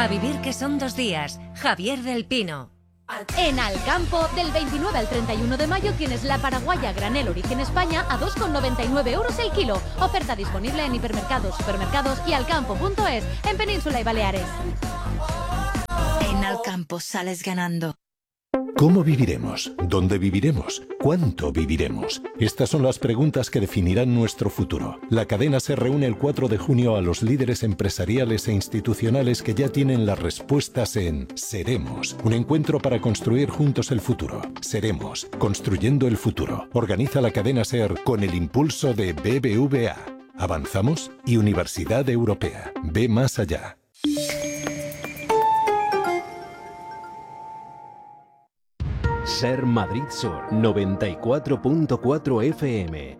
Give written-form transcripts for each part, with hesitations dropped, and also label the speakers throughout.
Speaker 1: A vivir que son 2 días. Javier del Pino.
Speaker 2: En Alcampo, del 29 al 31 de mayo tienes la paraguaya granel origen España a 2,99 euros el kilo. Oferta disponible en hipermercados, supermercados y alcampo.es en Península y Baleares.
Speaker 3: En Alcampo sales ganando.
Speaker 4: ¿Cómo viviremos? ¿Dónde viviremos? ¿Cuánto viviremos? Estas son las preguntas que definirán nuestro futuro. La cadena se reúne el 4 de junio a los líderes empresariales e institucionales que ya tienen las respuestas en Seremos, un encuentro para construir juntos el futuro. Seremos, construyendo el futuro. Organiza la cadena SER con el impulso de BBVA. Avanzamos y Universidad Europea. Ve más allá.
Speaker 5: SER Madrid Sur 94.4 FM.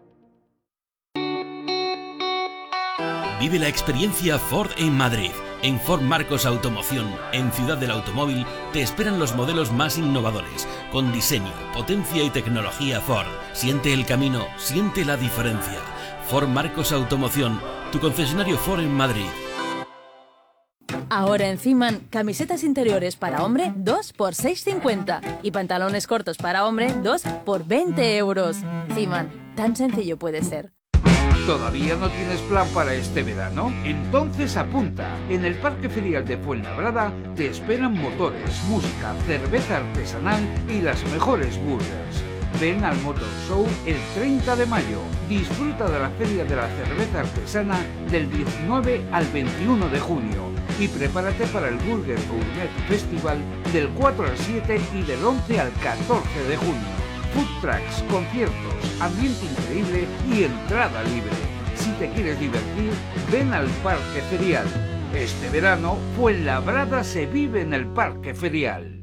Speaker 6: Vive la experiencia Ford en Madrid. En Ford Marcos Automoción, en Ciudad del Automóvil, te esperan los modelos más innovadores, con diseño, potencia y tecnología Ford. Siente el camino, siente la diferencia. Ford Marcos Automoción, tu concesionario Ford en Madrid.
Speaker 2: Ahora en Ciman, camisetas interiores para hombre 2 por 6,50 y pantalones cortos para hombre 2 por 20 euros. Ciman, tan sencillo puede ser.
Speaker 7: ¿Todavía no tienes plan para este verano? Entonces apunta. En el Parque Ferial de Fuenlabrada te esperan motores, música, cerveza artesanal y las mejores burgers. Ven al Motor Show el 30 de mayo. Disfruta de la Feria de la Cerveza Artesana del 19 al 21 de junio. Y prepárate para el Burger Gourmet Festival del 4 al 7 y del 11 al 14 de junio. Food trucks, conciertos, ambiente increíble y entrada libre. Si te quieres divertir, ven al Parque Ferial. Este verano, Fuenlabrada se vive en el Parque Ferial.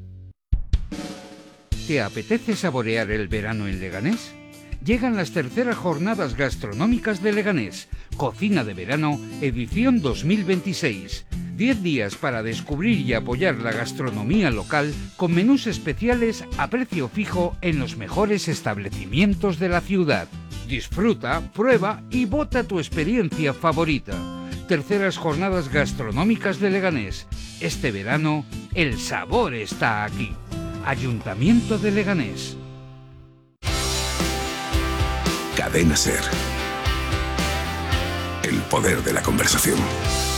Speaker 7: ¿Te apetece saborear el verano en Leganés? Llegan las terceras jornadas gastronómicas de Leganés. Cocina de Verano, edición 2026. 10 días para descubrir y apoyar la gastronomía local con menús especiales a precio fijo en los mejores establecimientos de la ciudad. Disfruta, prueba y vota tu experiencia favorita. Terceras jornadas gastronómicas de Leganés. Este verano, el sabor está aquí. Ayuntamiento de Leganés.
Speaker 8: Cadena SER. El poder de la conversación.